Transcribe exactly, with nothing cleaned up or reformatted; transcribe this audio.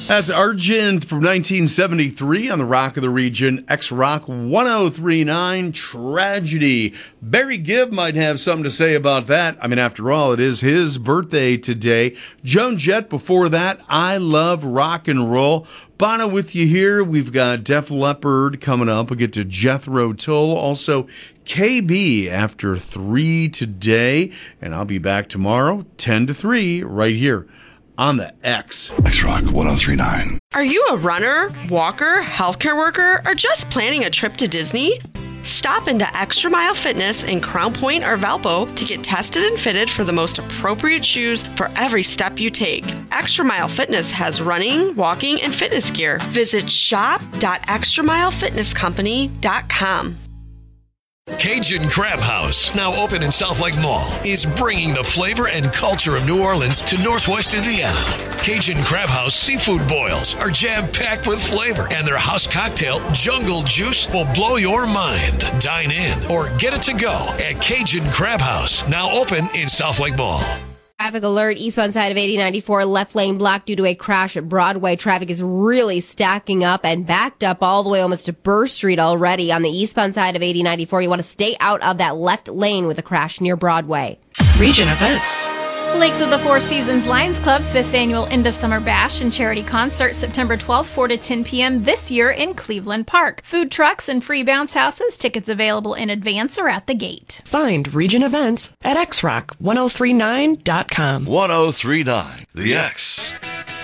That's Argent from nineteen seventy-three on the Rock of the Region, X-Rock one oh three point nine, Tragedy. Barry Gibb might have something to say about that. I mean, after all, it is his birthday today. Joan Jett before that, I Love Rock and Roll. Bono with you here. We've got Def Leppard coming up. We'll get to Jethro Tull. Also, K B after three today. And I'll be back tomorrow, ten to three, right here on the X. X-Rock one oh three point nine. Are you a runner, walker, healthcare worker, or just planning a trip to Disney? Stop into Extra Mile Fitness in Crown Point or Valpo to get tested and fitted for the most appropriate shoes for every step you take. Extra Mile Fitness has running, walking, and fitness gear. Visit shop dot extra mile fitness company dot com. Cajun Crab House, now open in South Lake Mall, is bringing the flavor and culture of New Orleans to Northwest Indiana. Cajun Crab House seafood boils are jam-packed with flavor, and their house cocktail, Jungle Juice, will blow your mind. Dine in or get it to go at Cajun Crab House, now open in South Lake Mall. Traffic alert, eastbound side of eighty ninety-four, left lane blocked due to a crash at Broadway. Traffic is really stacking up and backed up all the way almost to Burr Street already on the eastbound side of eighty ninety-four. You want to stay out of that left lane with a crash near Broadway. Region events. Lakes of the Four Seasons Lions Club fifth Annual End of Summer Bash and Charity Concert September twelfth, four to ten p.m. this year in Cleveland Park. Food trucks and free bounce houses. Tickets available in advance or at the gate. Find region events at x rock ten thirty-nine dot com. one oh three point nine, The X.